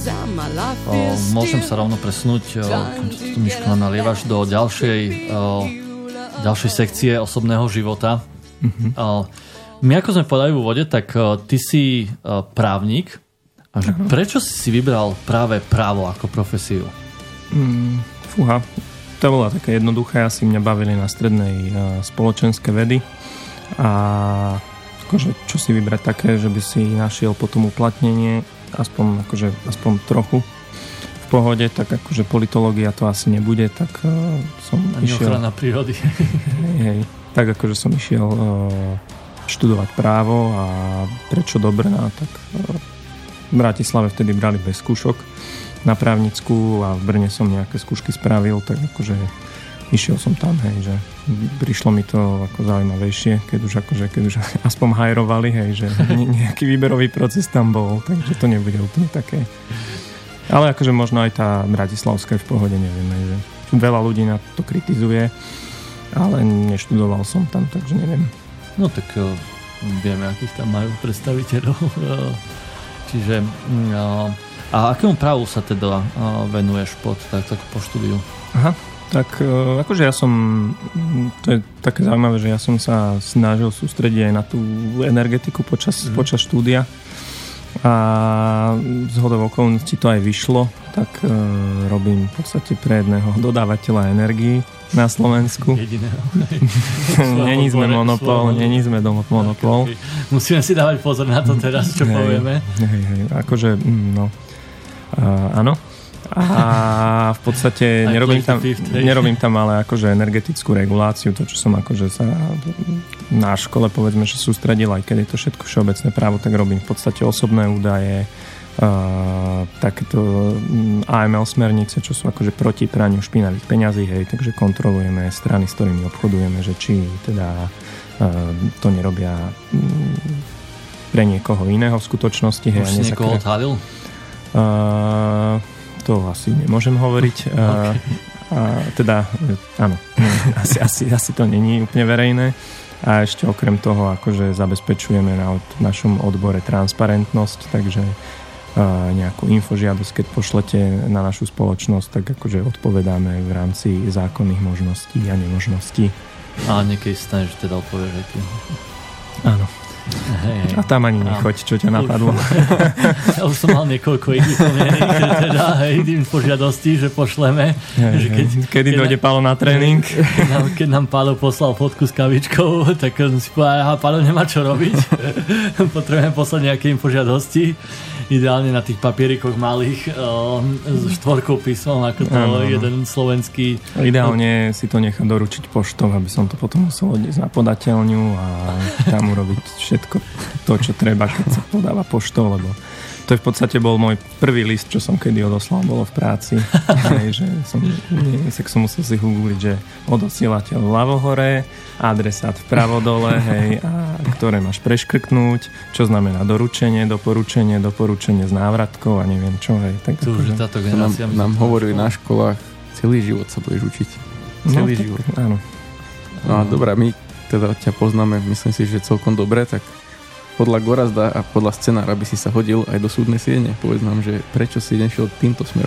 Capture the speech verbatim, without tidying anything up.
O, môžem sa rovno presunúť, o, tu Miško nalievaš do ďalšej, o, ďalšej sekcie osobného života. Mm-hmm. O, my ako sme povedali v úvode, tak o, ty si o, právnik. A že uh-huh. prečo si si vybral práve právo ako profesiu? Mm, fúha, to bola také jednoduché. Asi mňa bavili na strednej uh, spoločenské vedy. A akože, čo si vybrať také, že by si našiel potom uplatnenie, aspoň, akože, aspoň trochu v pohode, tak akože politológia to asi nebude, tak uh, som Ani išiel... ochrana prírody. hej, hej, tak akože som išiel uh, študovať právo a prečo do Brna, tak... Uh, v Bratislave vtedy brali bez skúšok na právnickú a v Brne som nejaké skúšky spravil, tak akože išiel som tam, hej, že prišlo mi to ako zaujímavejšie, keď už akože, keď už aspoň hajrovali, hej, že nejaký výberový proces tam bol, takže to nebude úplne také. Ale akože možno aj tá bratislavská v pohode, neviem, hej, že veľa ľudí na to kritizuje, ale neštudoval som tam, takže neviem. No tak uh, vieme, akých tam majú predstaviteľov. Čiže no, a akému právu sa teda venuješ pod, tak, tak po štúdiu? Aha, tak akože ja som, to je také zaujímavé, že ja som sa snažil sústrediť aj na tú energetiku počas, mm. počas štúdia a zhodou okolností to aj vyšlo, tak uh, robím v podstate pre jedného dodávateľa energií na Slovensku. Jediného. Není sme monopol, není sme monopol. Okay, okay. Musíme si dávať pozor na to teraz, čo hej, povieme. Hej, hej, akože, no, uh, áno. A v podstate nerobím tam, nerobím tam ale akože energetickú reguláciu, to čo som akože sa na škole povedzme, že sústredil, aj keď je to všetko všeobecné právo, tak robím v podstate osobné údaje, uh, takéto á em el smernice, čo sú akože proti praniu špinavých peňazí, hej, takže kontrolujeme strany, s ktorými obchodujeme, že či teda uh, to nerobia um, pre niekoho iného v skutočnosti. Už si niekoho odhalil? Uh, To asi nemôžem hovoriť. Okay. A, a teda, áno, asi, asi, asi to není úplne verejné. A ešte okrem toho, akože zabezpečujeme na našom odbore transparentnosť, takže a, nejakú infožiadosť, keď pošlete na našu spoločnosť, tak akože odpovedáme v rámci zákonných možností a nemožností. A niekedy stane, že teda odpovieš aj ty. Áno. Hej, a tam ani nechoď, čo ťa napadlo. Ja už som mal niekoľko iných pomienok, teda hej, tým požiadostí, že pošleme. Hej, že keď, kedy keď dojde Pálo na tréning? Keď nám, keď nám Pálo poslal fotku s kavičkou, tak si povedal, aha, Pálo nemá čo robiť. Potrebujeme poslať nejaké im požiadosti. Ideálne na tých papierikoch malých s štvorkou písmom, ako to ano, jeden slovenský. Ideálne si to nechá doručiť poštou, aby som to potom musel odniesť na podateľňu a tam urobiť všetko to, čo treba, keď sa podáva poštou, lebo to v podstate bol môj prvý list, čo som kedy odoslal, bolo v práci. Hej, že som, nie, som musel si googliť, že odosielateľ ľavo hore, adresát vpravo dole, hej, a ktoré máš preškrknúť, čo znamená doručenie, doporučenie, doporučenie s návratkou a neviem čo, hej. Tak to už táto generácia nám, nám hovorili na školách, celý život sa budeš učiť. Celý no, život. Tak, áno. No a dobrá, my teda ťa poznáme, myslím si, že celkom dobre, tak podľa Gorazda a podľa scenára by si sa hodil aj do súdnej siene. Povedz nám, že prečo si nešiel týmto smerom.